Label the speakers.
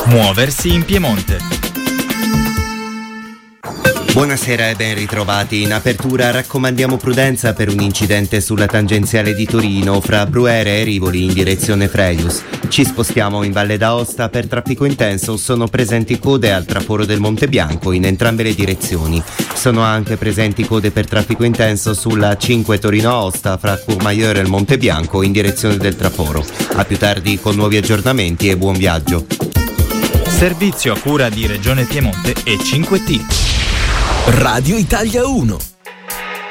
Speaker 1: Muoversi in Piemonte.
Speaker 2: Buonasera e ben ritrovati. In apertura raccomandiamo prudenza per un incidente sulla tangenziale di Torino fra Bruere e Rivoli in direzione Freius. Ci spostiamo in Valle d'Aosta per traffico intenso, sono presenti code al traforo del Monte Bianco in entrambe le direzioni. Sono anche presenti code per traffico intenso sulla 5 Torino-Aosta fra Courmayeur e il Monte Bianco in direzione del traforo. A più tardi con nuovi aggiornamenti e buon viaggio.
Speaker 1: Servizio a cura di Regione Piemonte e 5T.
Speaker 3: Radio Italia 1.